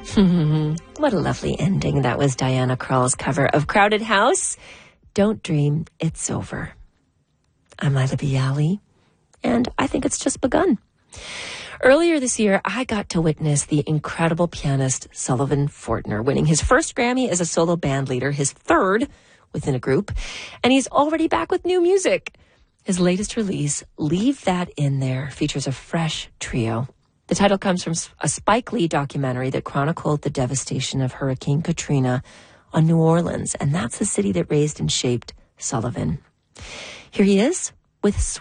What a lovely ending. That was Diana Krall's cover of Crowded House. Don't dream it's over. I'm Lila Bialy, and I think it's just begun. Earlier this year, I got to witness the incredible pianist Sullivan Fortner winning his first Grammy as a solo band leader, his third within a group, and he's already back with new music. His latest release, Leave That In There, features a fresh trio. The title comes from a Spike Lee documentary that chronicled the devastation of Hurricane Katrina on New Orleans, and that's the city that raised and shaped Sullivan. Here he is with